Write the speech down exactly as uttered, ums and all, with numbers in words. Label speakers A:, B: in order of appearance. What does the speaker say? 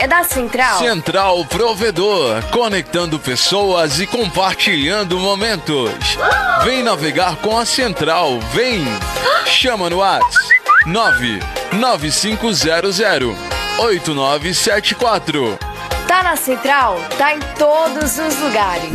A: é da Central.
B: Central Provedor, conectando pessoas e compartilhando momentos. Vem navegar com a Central, vem! Chama no WhatsApp nove nove cinco zero zero oito nove sete quatro.
A: Tá na Central, tá em todos os lugares.